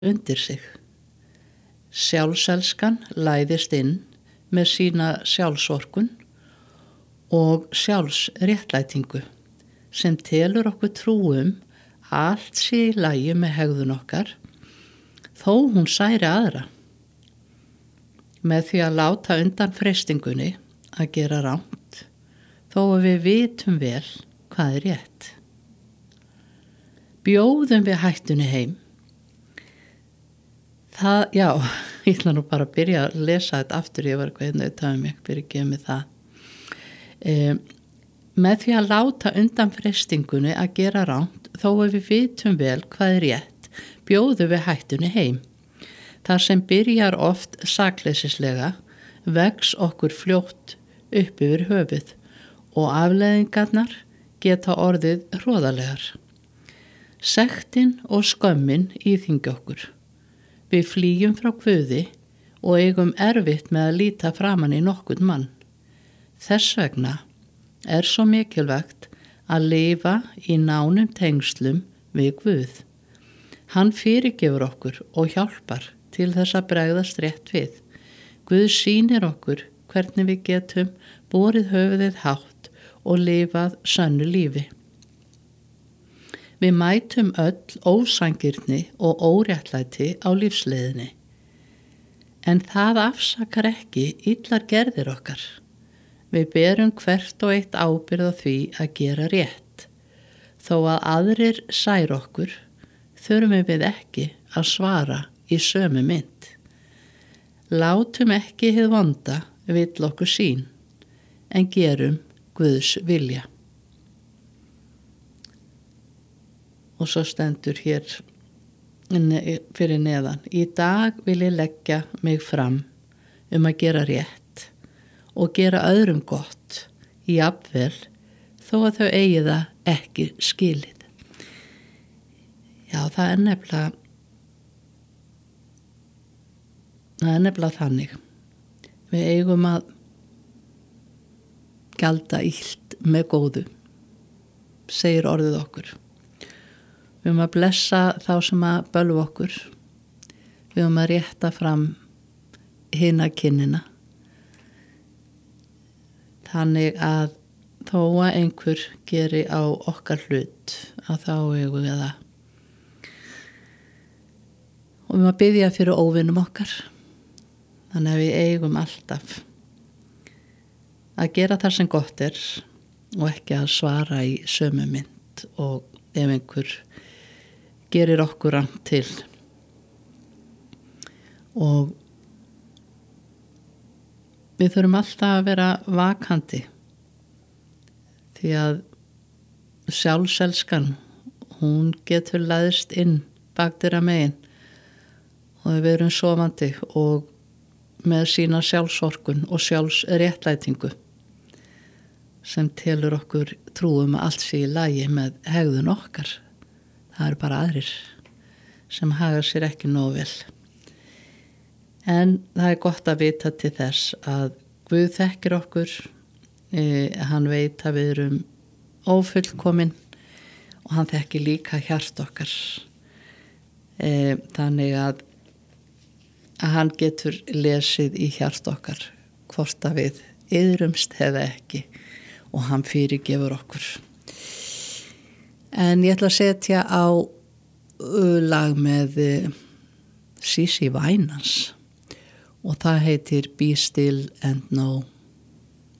undir sig. Sjálfselskan læðist inn með sína sjálfsorkun og sjálfsréttlætingu sem telur okkur trúum allt sé í lagi með hegðun okkar þó hún særi aðra. Með því að láta undan freistingunni að gera rangt þó að við vitum vel hvað er rétt. Bjóðum við hættunni heim. Ég ætla nú bara að byrja að lesa þetta aftur, ég var eitthvað auðvitað mig, fyrir að gefa mig það. Með því að láta undan freistingunni að gera rangt þó að við vitum vel hvað er rétt, bjóðum við hættunni heim. Það sem byrjar oft sakleysislega vex okkur fljótt upp yfir höfuð og afleiðingarnar geta orðið hroðalegar. Sektin og skömmin íþyngja okkur. Við flýjum frá Guði og eigum erfitt með að líta framan í nokkurn mann. Þess vegna er svo mikilvægt að lifa í nánum tengslum við Guð. Hann fyrirgefur okkur og hjálpar til þess að bregðast rétt við. Guð sýnir okkur hvernig við getum borið höfuðið hátt og lifað sönnu lífi. Við mætum öll ósangirni og óréttlæti á lífsleiðinni. En það afsakar ekki illar gerðir okkar. Við berum hvert og eitt ábyrgð á því að gera rétt. Þó að aðrir særa okkur, þurfum við ekki að svara í sömu mynd. Látum ekki hið vonda vill okkur sín, en gerum Guðs vilja. Og svo stendur hér fyrir neðan. Í dag vil ég leggja mig fram að gera rétt og gera öðrum gott, jafnvel þó að þau eigi það ekki skilið. Já, það er nefnilega þannig. Við eigum að gjalda illt með góðu, segir orðið okkur. Við höfum að blessa þá sem að bölva okkur. Við höfum að rétta fram hina kinnina. Þannig að þó að einhver geri á okkar hlut, að þá eigum við það. Og við höfum að biðja fyrir óvinum okkar. Þannig að við eigum alltaf að gera það sem gott er og ekki að svara í sömu mynd og ef einhver gerir okkur rangt til. Og við þurfum alltaf að vera vakandi því að sjálfselskan, hún getur læðst inn bakdyra megin og við erum sofandi og með sína sjálfsorkun og sjálfsréttlætingu sem telur okkur trúum að allt sé í lagi með hegðun okkar. Það eru bara aðrir sem haga sér ekki nógu vel. En það er gott að vita til þess að Guð þekkir okkur, hann veit að við erum ófullkomin og hann þekkir líka hjart okkar. Þannig að hann getur lesið í hjart okkar hvort að við iðrumst eða ekki og hann fyrirgefur okkur. En ég ætla að setja á lag með CeCe Winans og það heitir Be Still and Know.